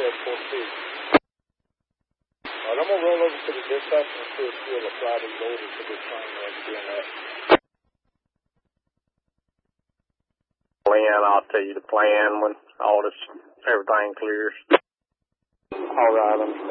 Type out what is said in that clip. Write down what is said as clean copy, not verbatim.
All right, I'm going to roll over to the dispatch and see if she'll apply these orders to this train as doing that. Plan, I'll tell you the plan when everything clears. All right,